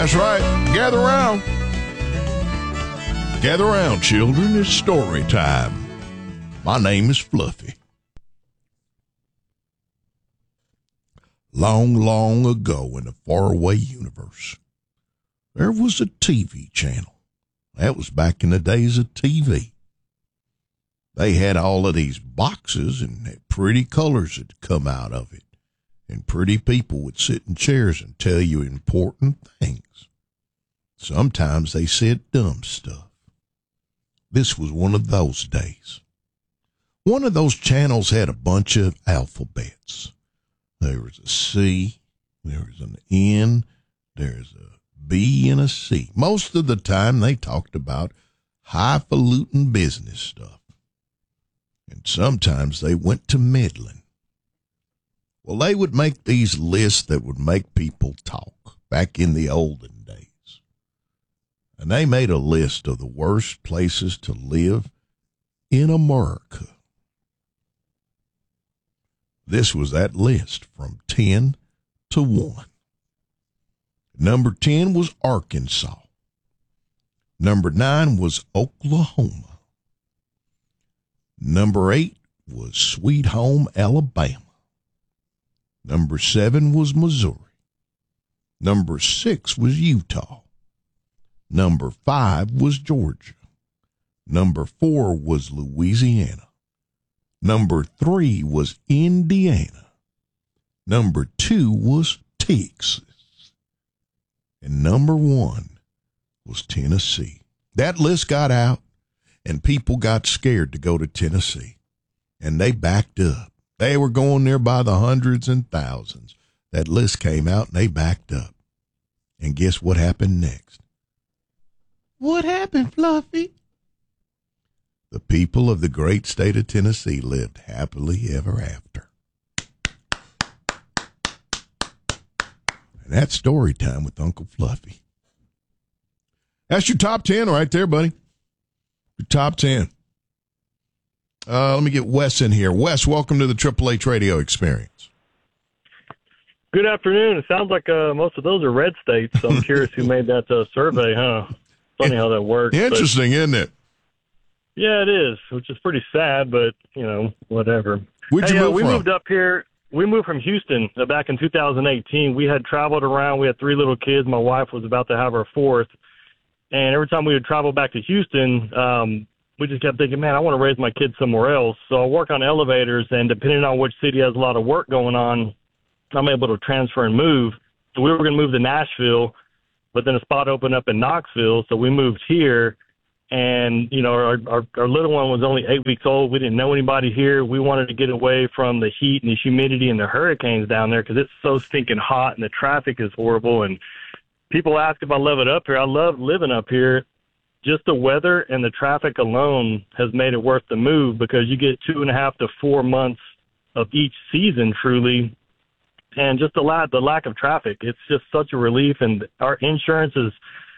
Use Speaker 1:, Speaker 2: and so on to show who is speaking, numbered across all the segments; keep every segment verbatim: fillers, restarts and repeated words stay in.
Speaker 1: That's right. Gather around. Gather around, children. It's story time. My name is Fluffy. Long, long ago in a faraway universe, there was a T V channel. That was back in the days of T V. They had all of these boxes and pretty colors that come out of it. And pretty people would sit in chairs and tell you important things. Sometimes they said dumb stuff. This was one of those days. One of those channels had a bunch of alphabets. There was a C, there was an N, there's a B and a C. Most of the time they talked about highfalutin business stuff. And sometimes they went to meddling. Well, they would make these lists that would make people talk back in the olden days. And they made a list of the worst places to live in America. This was that list from ten to one. Number ten was Arkansas. Number nine was Oklahoma. Number eight was Sweet Home, Alabama. Number seven was Missouri. Number six was Utah. Number five was Georgia. Number four was Louisiana. Number three was Indiana. Number two was Texas. And number one was Tennessee. That list got out, and people got scared to go to Tennessee, and they backed up. They were going there by the hundreds and thousands. That list came out, and they backed up. And guess what happened next? What happened, Fluffy? The people of the great state of Tennessee lived happily ever after. And that's story time with Uncle Fluffy. That's your top ten right there, buddy. Your top ten. Uh, let me get Wes in here. Wes, welcome to the Triple H Radio Experience.
Speaker 2: Good afternoon. It sounds like uh, most of those are red states, so I'm curious who made that uh, survey, huh? Funny how that works.
Speaker 1: Interesting, but, isn't it?
Speaker 2: Yeah, it is, which is pretty sad, but, you know, whatever.
Speaker 1: Where'd you
Speaker 2: hey,
Speaker 1: move
Speaker 2: uh, we
Speaker 1: from?
Speaker 2: moved up here. We moved from Houston uh, back in two thousand eighteen. We had traveled around. We had three little kids. My wife was about to have her fourth. And every time we would travel back to Houston, um, we just kept thinking, man, I want to raise my kids somewhere else. So I work on elevators, and depending on which city has a lot of work going on, I'm able to transfer and move. So we were going to move to Nashville, but then a spot opened up in Knoxville, so we moved here. And, you know, our, our, our little one was only eight weeks old. We didn't know anybody here. We wanted to get away from the heat and the humidity and the hurricanes down there because it's so stinking hot and the traffic is horrible. And people ask if I love it up here. I love living up here. Just the weather and the traffic alone has made it worth the move because you get two and a half to four months of each season truly. And just the lack, the lack of traffic, it's just such a relief. And our insurance is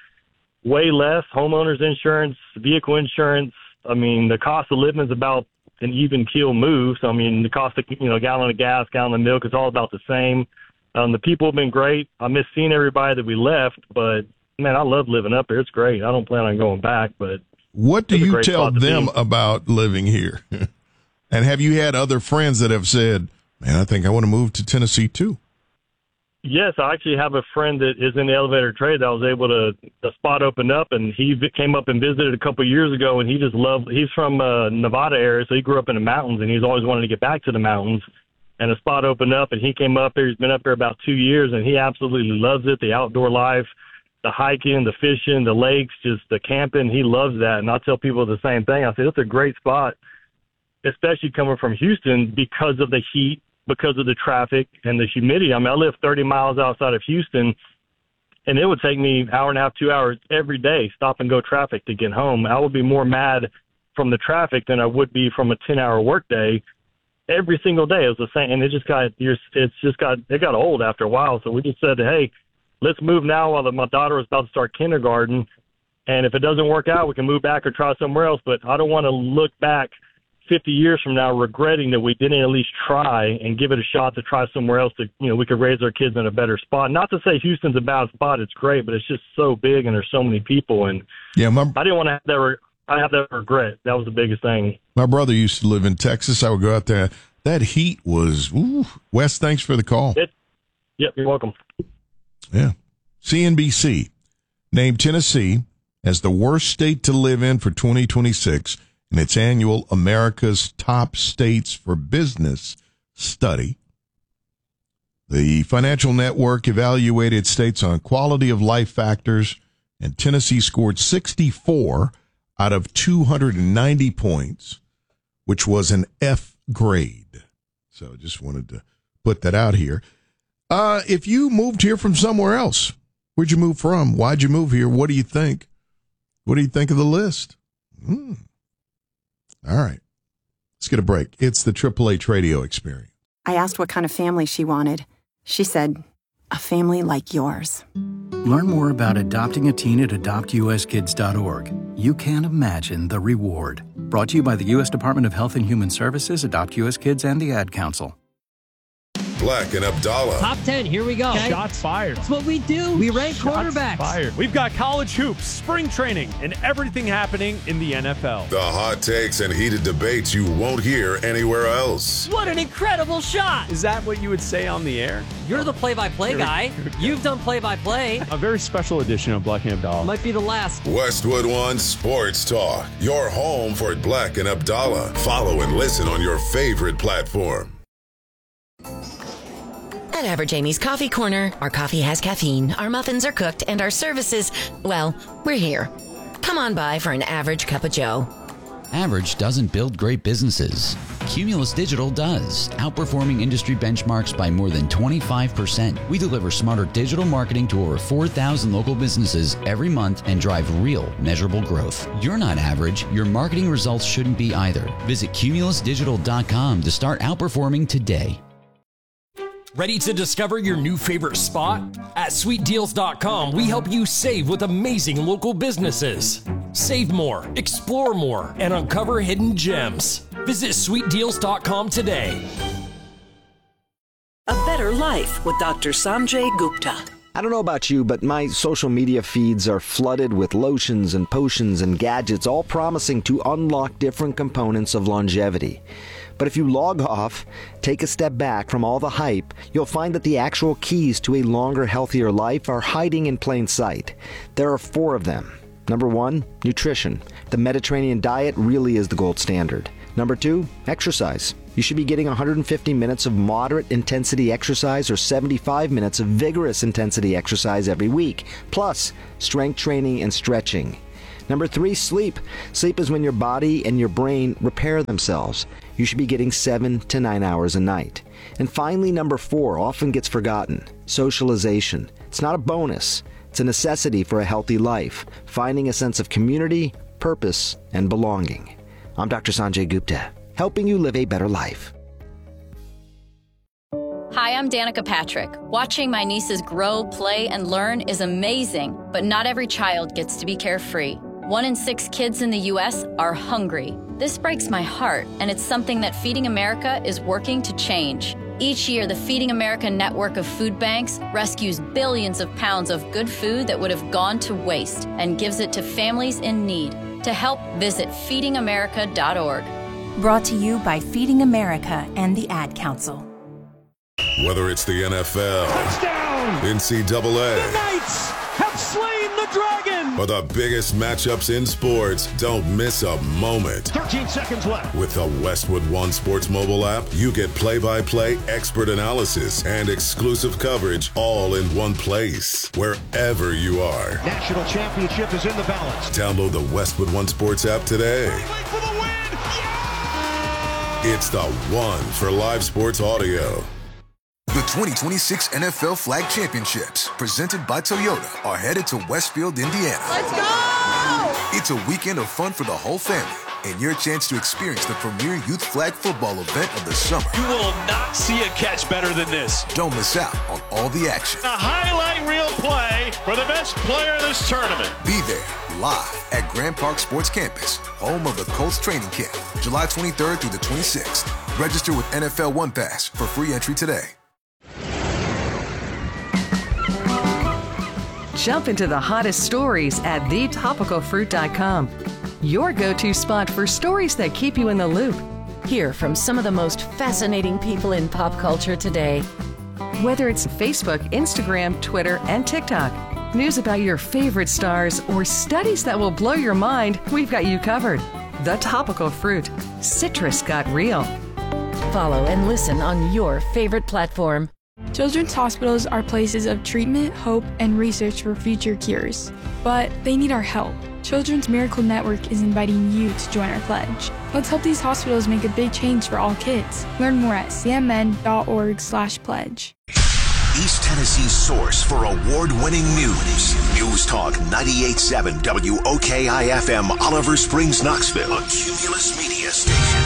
Speaker 2: way less, homeowners insurance, vehicle insurance. I mean, the cost of living is about an even keel move. So, I mean, the cost of, you know, a gallon of gas, gallon of milk is all about the same. Um, the people have been great. I miss seeing everybody that we left, but, man, I love living up here. It's great. I don't plan on going back, but
Speaker 1: what do you tell them about living here? And have you had other friends that have said, man, I think I want to move to Tennessee too?
Speaker 2: Yes, I actually have a friend that is in the elevator trade that I was able to, the spot opened up, and he came up and visited a couple of years ago, and he just loved, he's from uh, Nevada area, so he grew up in the mountains, and he's always wanted to get back to the mountains, and a spot opened up, and he came up here. He's been up here about two years, and he absolutely loves it, the outdoor life, the hiking, the fishing, the lakes, just the camping. He loves that, and I tell people the same thing. I say, it's a great spot, especially coming from Houston because of the heat, because of the traffic and the humidity. I mean, I live thirty miles outside of Houston, and it would take me an hour and a half, two hours every day, stop and go traffic to get home. I would be more mad from the traffic than I would be from a ten-hour workday. Every single day it was the same, and it just got, it's just got, it got old after a while. So we just said, hey, let's move now while my daughter was about to start kindergarten, and if it doesn't work out, we can move back or try somewhere else. But I don't want to look back fifty years from now regretting that we didn't at least try and give it a shot to try somewhere else to, you know, we could raise our kids in a better spot. Not to say Houston's a bad spot. It's great, but it's just so big and there's so many people. And
Speaker 1: yeah, my,
Speaker 2: I didn't want to have that. Re- I have that regret. That was the biggest thing.
Speaker 1: My brother used to live in Texas. I would go out there. That heat was, ooh. Wes, thanks for the call.
Speaker 2: It, yep, you're welcome.
Speaker 1: Yeah. C N B C named Tennessee as the worst state to live in for twenty twenty-six in its annual America's Top States for Business study. The Financial Network evaluated states on quality of life factors, and Tennessee scored sixty-four out of two hundred ninety points, which was an F grade. So just wanted to put that out here. Uh, if you moved here from somewhere else, where'd you move from? Why'd you move here? What do you think? What do you think of the list? Hmm. All right. Let's get a break. It's the Triple H Radio Experience.
Speaker 3: I asked what kind of family she wanted. She said, a family like yours.
Speaker 4: Learn more about adopting a teen at adopt u s kids dot org. You can't imagine the reward. Brought to you by the U S Department of Health and Human Services, Adopt U S Kids, and the Ad Council.
Speaker 5: Black and Abdallah.
Speaker 6: Top ten, here we go.
Speaker 7: Okay. Shots fired.
Speaker 6: That's what we do. We rank
Speaker 7: Shots
Speaker 6: quarterbacks.
Speaker 7: Fired. We've got college hoops, spring training, and everything happening in the N F L.
Speaker 5: The hot takes and heated debates you won't hear anywhere else.
Speaker 6: What an incredible shot.
Speaker 7: Is that what you would say on the air?
Speaker 6: You're the play-by-play guy. You've done play-by-play.
Speaker 7: A very special edition of Black and Abdallah.
Speaker 6: Might be the last.
Speaker 5: Westwood One Sports Talk. Your home for Black and Abdallah. Follow and listen on your favorite platform.
Speaker 8: At Average Amy's Coffee Corner, our coffee has caffeine, our muffins are cooked, and our services, well, we're here. Come on by for an average cup of joe.
Speaker 9: Average doesn't build great businesses. Cumulus Digital does, outperforming industry benchmarks by more than twenty-five percent. We deliver smarter digital marketing to over four thousand local businesses every month and drive real, measurable growth. You're not average. Your marketing results shouldn't be either. Visit cumulus digital dot com to start outperforming today.
Speaker 10: Ready to discover your new favorite spot? At sweet deals dot com, we help you save with amazing local businesses. Save more, explore more, and uncover hidden gems. Visit sweet deals dot com today.
Speaker 11: A Better Life with Doctor Sanjay Gupta.
Speaker 12: I don't know about you, but my social media feeds are flooded with lotions and potions and gadgets, all promising to unlock different components of longevity. But if you log off, take a step back from all the hype, you'll find that the actual keys to a longer, healthier life are hiding in plain sight. There are four of them. Number one, nutrition. The Mediterranean diet really is the gold standard. Number two, exercise. You should be getting one hundred fifty minutes of moderate intensity exercise or seventy-five minutes of vigorous intensity exercise every week, plus strength training and stretching. Number three, sleep. Sleep is when your body and your brain repair themselves. You should be getting seven to nine hours a night. And finally, number four, often gets forgotten, socialization. It's not a bonus. It's a necessity for a healthy life, finding a sense of community, purpose, and belonging. I'm Doctor Sanjay Gupta, helping you live a better life.
Speaker 13: Hi, I'm Danica Patrick. Watching my nieces grow, play, and learn is amazing, but not every child gets to be carefree. One in six kids in the U S are hungry. This breaks my heart, and it's something that Feeding America is working to change. Each year, the Feeding America network of food banks rescues billions of pounds of good food that would have gone to waste and gives it to families in need. To help, visit feeding america dot org.
Speaker 14: Brought to you by Feeding America and the Ad Council.
Speaker 5: Whether it's the N F L,
Speaker 7: touchdown,
Speaker 5: N C double A,
Speaker 7: the Knights have slain the dragon,
Speaker 5: or the biggest matchups in sports, don't miss a moment.
Speaker 7: thirteen seconds left.
Speaker 5: With the Westwood One Sports mobile app, you get play-by-play, expert analysis, and exclusive coverage all in one place, wherever you are.
Speaker 15: National championship is in the balance.
Speaker 5: Download the Westwood One Sports app today.
Speaker 15: Wait for the win! Yeah!
Speaker 5: It's the one for live sports audio.
Speaker 16: The twenty twenty-six N F L Flag Championships, presented by Toyota, are headed to Westfield, Indiana.
Speaker 17: Let's go!
Speaker 16: It's a weekend of fun for the whole family, and your chance to experience the premier youth flag football event of the summer.
Speaker 18: You will not see a catch better than this.
Speaker 16: Don't miss out on all the action.
Speaker 18: A highlight
Speaker 15: real play for the best player of this tournament.
Speaker 16: Be there live at Grand Park Sports Campus, home of the Colts training camp, July twenty-third through the twenty-sixth. Register with N F L One Pass for free entry today.
Speaker 17: Jump into the hottest stories at the topical fruit dot com. Your go-to spot for stories that keep you in the loop.
Speaker 8: Hear from some of the most fascinating people in pop culture today.
Speaker 17: Whether it's Facebook, Instagram, Twitter, and TikTok, news about your favorite stars, or studies that will blow your mind, we've got you covered. The Topical Fruit. Citrus got real.
Speaker 8: Follow and listen on your favorite platform.
Speaker 18: Children's hospitals are places of treatment, hope, and research for future cures. But they need our help. Children's Miracle Network is inviting you to join our pledge. Let's help these hospitals make a big change for all kids. Learn more at c m n dot org slash pledge.
Speaker 19: East Tennessee's source for award-winning news. News Talk ninety-eight point seven W O K I F M, Oliver Springs, Knoxville. A Cumulus Media Station.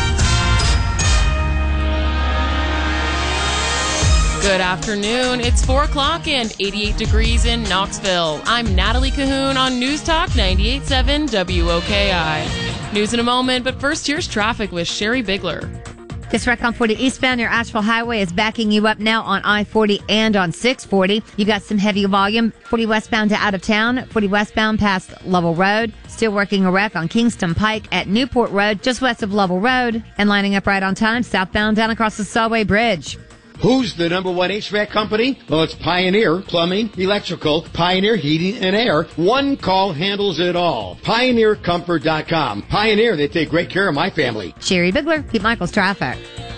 Speaker 20: Good afternoon. It's four o'clock and eighty-eight degrees in Knoxville. I'm Natalie Cahoon on News Talk ninety-eight point seven W O K I. News in a moment, but first here's traffic with Sherry Bigler.
Speaker 21: This wreck on forty eastbound near Asheville Highway is backing you up now on I forty and on six forty. You got some heavy volume. forty westbound to out of town. forty westbound past Lovell Road. Still working a wreck on Kingston Pike at Newport Road, just west of Lovell Road. And lining up right on time, southbound down across the Solway Bridge.
Speaker 22: Who's the number one H V A C company? Well, it's Pioneer Plumbing, Electrical, Pioneer Heating and Air. One call handles it all. Pioneer Comfort dot com. Pioneer, they take great care of my family.
Speaker 21: Sherry Bigler, Pete Michaels Traffic.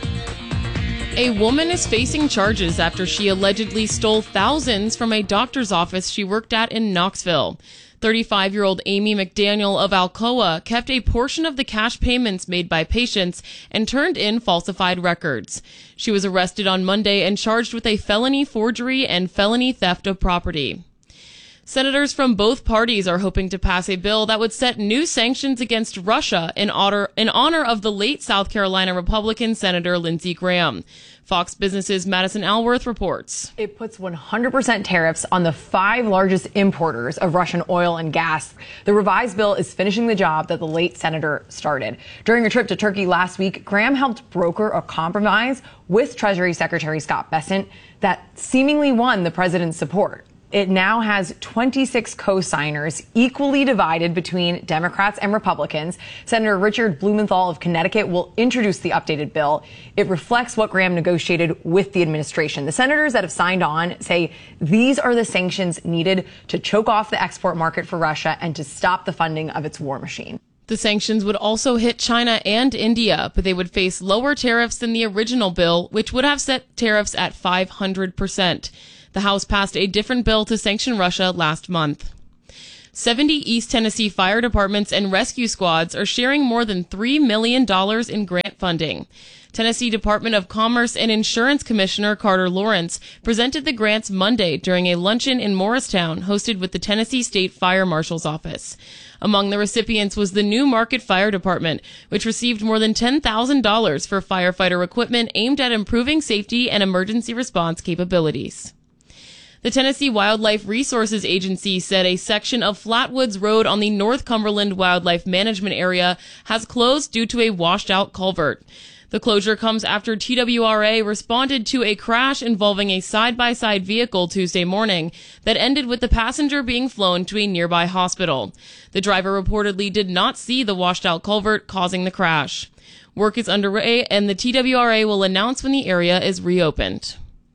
Speaker 20: A woman is facing charges after she allegedly stole thousands from a doctor's office she worked at in Knoxville. thirty-five-year-old Amy McDaniel of Alcoa kept a portion of the cash payments made by patients and turned in falsified records. She was arrested on Monday and charged with a felony forgery and felony theft of property. Senators from both parties are hoping to pass a bill that would set new sanctions against Russia in honor, in honor of the late South Carolina Republican Senator Lindsey Graham. Fox Business's Madison Alworth reports.
Speaker 23: It puts one hundred percent tariffs on the five largest importers of Russian oil and gas. The revised bill is finishing the job that the late senator started. During a trip to Turkey last week, Graham helped broker a compromise with Treasury Secretary Scott Bessent that seemingly won the president's support. It now has twenty-six co-signers, equally divided between Democrats and Republicans. Senator Richard Blumenthal of Connecticut will introduce the updated bill. It reflects what Graham negotiated with the administration. The senators that have signed on say these are the sanctions needed to choke off the export market for Russia and to stop the funding of its war machine.
Speaker 20: The sanctions would also hit China and India, but they would face lower tariffs than the original bill, which would have set tariffs at five hundred percent. The House passed a different bill to sanction Russia last month. seventy East Tennessee fire departments and rescue squads are sharing more than three million dollars in grant funding. Tennessee Department of Commerce and Insurance Commissioner Carter Lawrence presented the grants Monday during a luncheon in Morristown hosted with the Tennessee State Fire Marshal's Office. Among the recipients was the New Market Fire Department, which received more than ten thousand dollars for firefighter equipment aimed at improving safety and emergency response capabilities. The Tennessee Wildlife Resources Agency said a section of Flatwoods Road on the North Cumberland Wildlife Management Area has closed due to a washed-out culvert. The closure comes after T W R A responded to a crash involving a side-by-side vehicle Tuesday morning that ended with the passenger being flown to a nearby hospital. The driver reportedly did not see the washed-out culvert causing the crash. Work is underway, and the T W R A will announce when the area is reopened.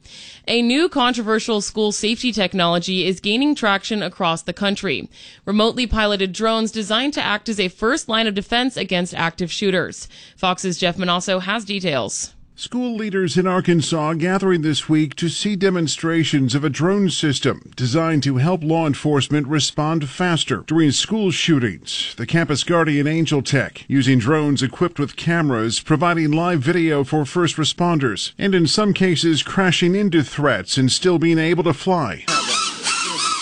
Speaker 20: A new controversial school safety technology is gaining traction across the country. Remotely piloted drones designed to act as a first line of defense against active shooters. Fox's Jeff Manasso has details.
Speaker 24: School leaders in Arkansas gathering this week to see demonstrations of a drone system designed to help law enforcement respond faster during school shootings. The Campus Guardian Angel Tech, using drones equipped with cameras, providing live video for first responders, and in some cases crashing into threats and still being able to fly.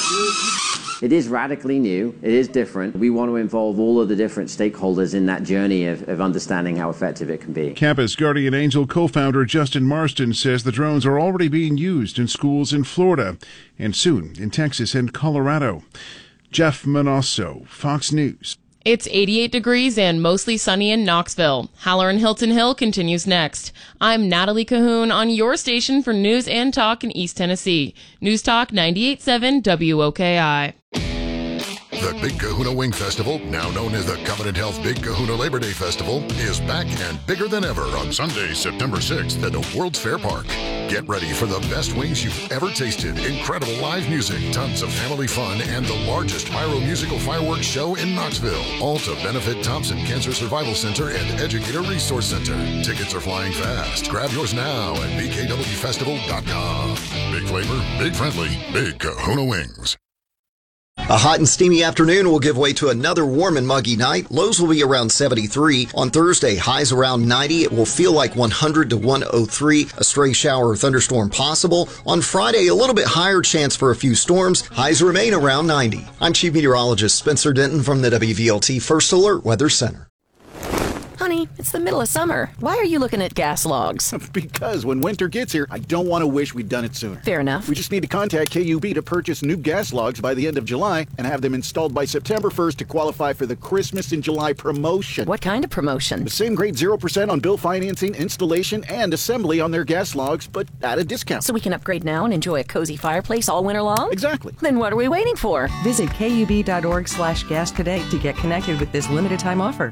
Speaker 1: It is radically new. It is different. We want to involve all of the different stakeholders in that journey of, of understanding how effective it can be.
Speaker 24: Campus Guardian Angel co-founder Justin Marston says the drones are already being used in schools in Florida and soon in Texas and Colorado. Jeff Manosso, Fox News.
Speaker 20: It's eighty-eight degrees and mostly sunny in Knoxville. Halloran Hilton Hill continues next. I'm Natalie Cahoon on your station for news and talk in East Tennessee. News Talk ninety-eight point seven W O K I.
Speaker 2: The Big Kahuna Wing Festival, now known as the Covenant Health Big Kahuna Labor Day Festival, is back and bigger than ever on Sunday, September sixth at the World's Fair Park. Get ready for the best wings you've ever tasted, incredible live music, tons of family fun, and the largest pyro-musical fireworks show in Knoxville. All to benefit Thompson Cancer Survival Center and Educator Resource Center. Tickets are flying fast. Grab yours now at B K W festival dot com. Big flavor, big friendly, Big Kahuna Wings.
Speaker 3: A hot and steamy afternoon will give way to another warm and muggy night. Lows will be around seventy-three. On Thursday, highs around ninety. It will feel like one hundred to one oh three. A stray shower or thunderstorm possible. On Friday, a little bit higher chance for a few storms. Highs remain around ninety. I'm Chief Meteorologist Spencer Denton from the W V L T First Alert Weather Center.
Speaker 4: Honey, it's the middle of summer. Why are you looking at gas logs?
Speaker 25: Because when winter gets here, I don't want to wish we'd done it sooner.
Speaker 4: Fair enough.
Speaker 25: We just need to contact K U B to purchase new gas logs by the end of July and have them installed by September first to qualify for the Christmas in July promotion.
Speaker 4: What kind of promotion?
Speaker 25: The same grade zero percent on bill financing, installation, and assembly on their gas logs, but at a discount.
Speaker 4: So we can upgrade now and enjoy a cozy fireplace all winter long?
Speaker 25: Exactly.
Speaker 4: Then what are we waiting for?
Speaker 17: Visit kub.org slash gas today to get connected with this limited time offer.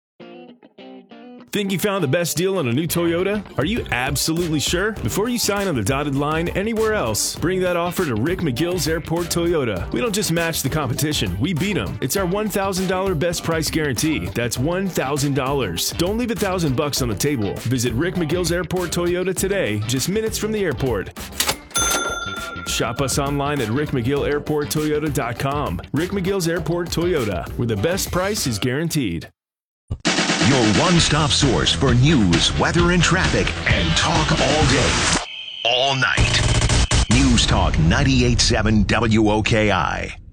Speaker 26: Think you found the best deal on a new Toyota? Are you absolutely sure? Before you sign on the dotted line anywhere else, bring that offer to Rick McGill's Airport Toyota. We don't just match the competition, we beat them. It's our one thousand dollars best price guarantee. That's one thousand dollars. Don't leave a thousand bucks on the table. Visit Rick McGill's Airport Toyota today, just minutes from the airport. Shop us online at rick mcgill airport toyota dot com. Rick McGill's Airport Toyota, where the best price is guaranteed.
Speaker 19: Your one-stop source for news, weather, and traffic, and talk all day, all night. News Talk ninety-eight point seven W O K I.